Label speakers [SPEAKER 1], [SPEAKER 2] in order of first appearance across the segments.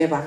[SPEAKER 1] llevan.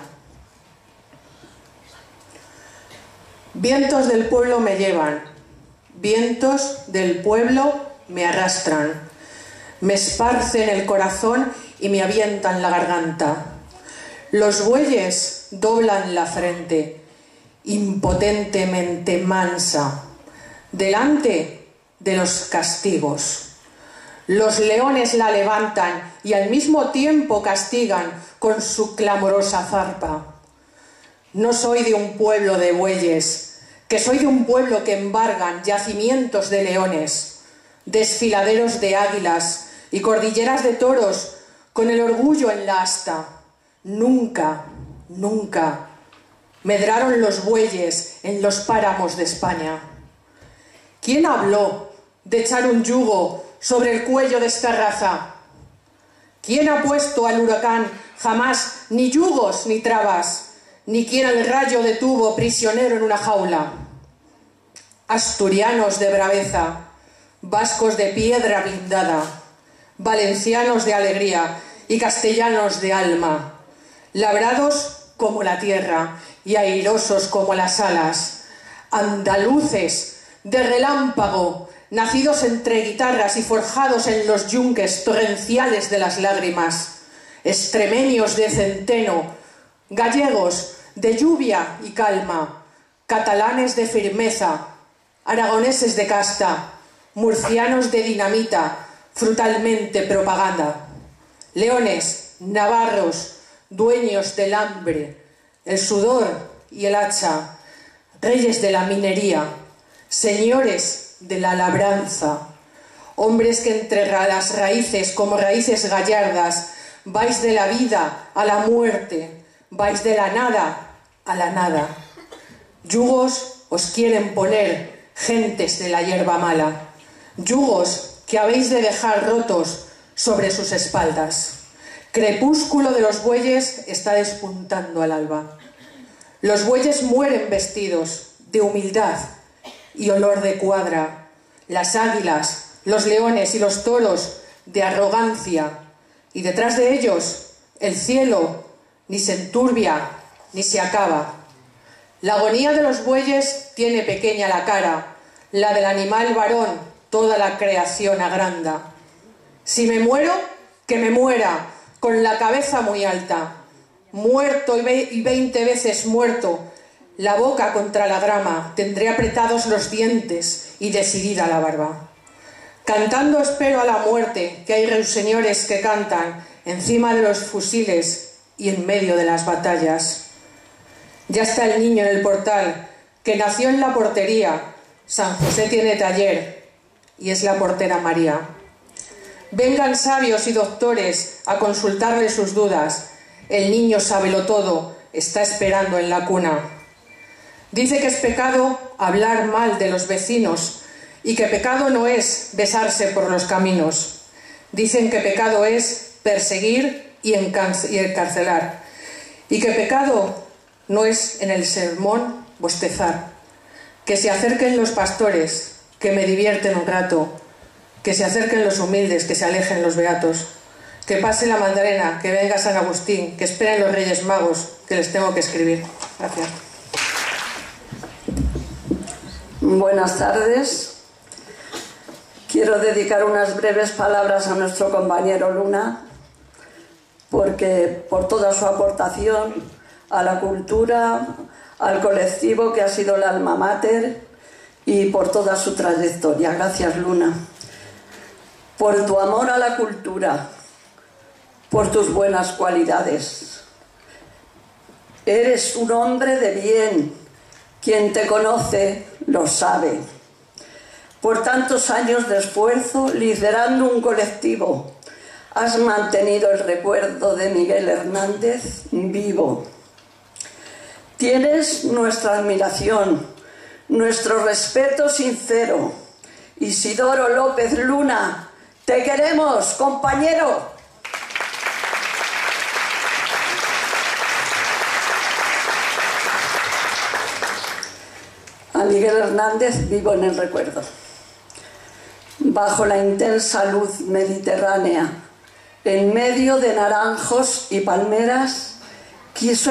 [SPEAKER 1] Vientos del pueblo me llevan, vientos del pueblo me arrastran, me esparcen el corazón y me avientan la garganta. Los bueyes doblan la frente, impotentemente mansa, delante de los castigos. Los leones la levantan y al mismo tiempo castigan con su clamorosa zarpa. No soy de un pueblo de bueyes, que soy de un pueblo que embargan yacimientos de leones, desfiladeros de águilas y cordilleras de toros con el orgullo en la asta. Nunca, nunca medraron los bueyes en los páramos de España. ¿Quién habló de echar un yugo sobre el cuello de esta raza? ¿Quién ha puesto al huracán jamás ni yugos ni trabas, ni quien al rayo detuvo prisionero en una jaula? Asturianos de braveza, vascos de piedra blindada, valencianos de alegría y castellanos de alma, labrados como la tierra y airosos como las alas, andaluces de relámpago, nacidos entre guitarras y forjados en los yunques torrenciales de las lágrimas, extremeños de centeno, gallegos de lluvia y calma, catalanes de firmeza, aragoneses de casta, murcianos de dinamita, frutalmente propaganda, leones, navarros, dueños del hambre, el sudor y el hacha, reyes de la minería, señores de la labranza, hombres que entre las raíces como raíces gallardas vais de la vida a la muerte, vais de la nada a la nada. Yugos os quieren poner, gentes de la hierba mala, yugos que habéis de dejar rotos sobre sus espaldas. Crepúsculo de los bueyes está despuntando al alba. Los bueyes mueren vestidos de humildad y olor de cuadra, las águilas, los leones y los toros de arrogancia, y detrás de ellos el cielo ni se enturbia ni se acaba. La agonía de los bueyes tiene pequeña la cara, la del animal varón toda la creación agranda. Si me muero, que me muera con la cabeza muy alta, muerto y 20 veces muerto, la boca contra la grama, tendré apretados los dientes y decidida la barba. Cantando espero a la muerte, que hay ruiseñores que cantan encima de los fusiles y en medio de las batallas. Ya está el niño en el portal, que nació en la portería. San José tiene taller y es la portera María. Vengan sabios y doctores a consultarle sus dudas. El niño sábelo todo, está esperando en la cuna. Dice que es pecado hablar mal de los vecinos y que pecado no es besarse por los caminos. Dicen que pecado es perseguir y encarcelar, y que pecado no es en el sermón bostezar. Que se acerquen los pastores, que me divierten un rato, que se acerquen los humildes, que se alejen los beatos, que pase la Magdalena, que venga San Agustín, que esperen los Reyes Magos, que les tengo que escribir. Gracias.
[SPEAKER 2] Buenas tardes. Quiero dedicar unas breves palabras a nuestro compañero Luna, porque por toda su aportación a la cultura, al colectivo que ha sido el alma mater y por toda su trayectoria. Gracias, Luna. Por tu amor a la cultura, por tus buenas cualidades. Eres un hombre de bien, quien te conoce lo sabe. Por tantos años de esfuerzo, liderando un colectivo, has mantenido el recuerdo de Miguel Hernández vivo. Tienes nuestra admiración, nuestro respeto sincero. Isidoro López Luna, te queremos, compañero. A Miguel Hernández vivo en el recuerdo. Bajo la intensa luz mediterránea, en medio de naranjos y palmeras, quiso